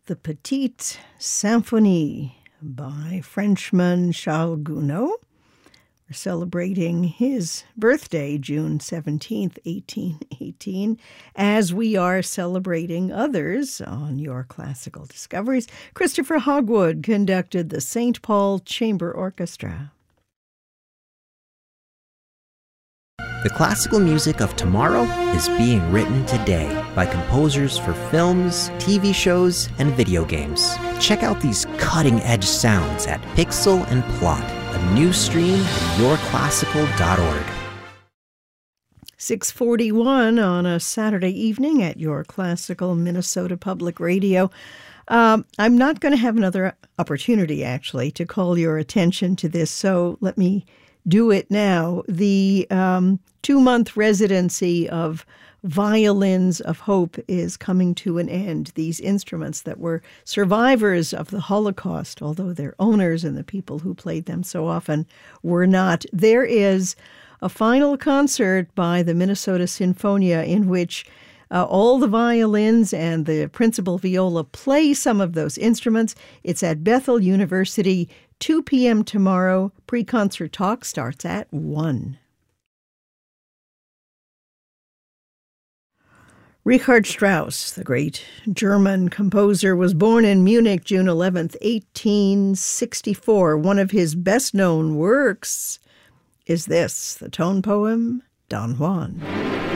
The Petite Symphonie by Frenchman Charles Gounod. We're celebrating his birthday, June 17th, 1818, as we are celebrating others on Your Classical Discoveries. Christopher Hogwood conducted the St. Paul Chamber Orchestra. The classical music of tomorrow is being written today by composers for films, TV shows, and video games. Check out these cutting-edge sounds at Pixel and Plot, a new stream at yourclassical.org. 6:41 on a Saturday evening at Your Classical Minnesota Public Radio. I'm not going to have another opportunity, actually, to call your attention to this, so let me do it now. The 2-month residency of Violins of Hope is coming to an end. These instruments that were survivors of the Holocaust, although their owners and the people who played them so often were not. There is a final concert by the Minnesota Sinfonia in which all the violins and the principal viola play some of those instruments. It's at Bethel University, 2 p.m. tomorrow. Pre-concert talk starts at 1. Richard Strauss, the great German composer, was born in Munich, June 11th, 1864. One of his best-known works is this, the tone poem, Don Juan.